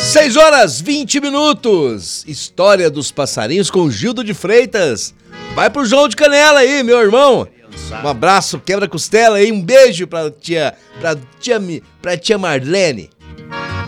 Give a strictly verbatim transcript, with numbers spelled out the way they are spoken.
seis horas, vinte minutos. História dos passarinhos com Gildo de Freitas. Vai pro João de Canela aí, meu irmão. Um abraço, quebra-costela aí, um beijo pra tia, pra tia, pra tia Marlene.